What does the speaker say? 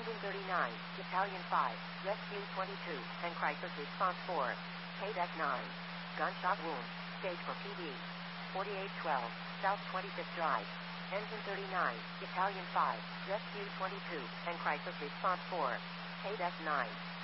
Engine 39, Battalion 5, Rescue 22, and Crisis Response 4. KDEC 9. Gunshot wound. Stage for PD. 4812, South 25th Drive. Engine 39, Battalion 5, Rescue 22, and Crisis Response 4. KDEC 9.